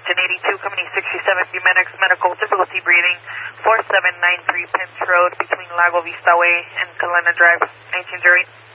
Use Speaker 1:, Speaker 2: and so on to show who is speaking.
Speaker 1: Brampton 82, Company 67, Bumedex Medical, difficulty breathing, 4793 Pence Road between Lago Vista Way and Galena Drive, 1908.